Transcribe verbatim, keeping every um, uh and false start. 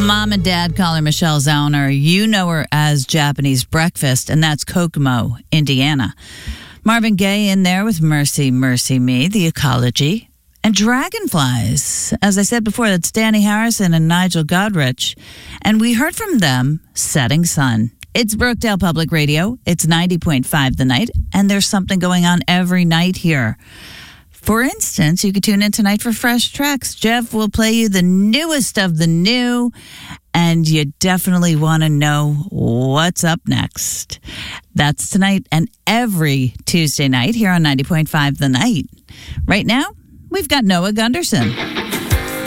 Mom and Dad call her Michelle Zauner. You know her as Japanese Breakfast, and that's Kokomo, Indiana. Marvin Gaye in there with Mercy, Mercy Me, The Ecology, and Dragonflies. As I said before, that's Danny Harrison and Nigel Godrich. And we heard from them, Setting Sun. It's Brookdale Public Radio. It's ninety point five The Night, and there's something going on every night here. For instance, you could tune in tonight for Fresh Tracks. Jeff will play you the newest of the new, and you definitely want to know what's up next. That's tonight and every Tuesday night here on ninety point five The Night. Right now, we've got Noah Gunderson.